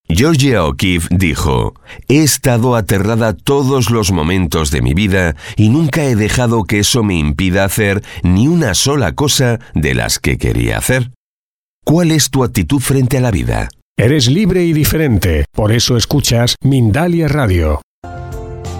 Georgia O'Keeffe dijo: «He estado aterrada todos los momentos de mi vida y nunca he dejado que eso me impida hacer ni una sola cosa de las que quería hacer». ¿Cuál es tu actitud frente a la vida? Eres libre y diferente, por eso escuchas Mindalia Radio.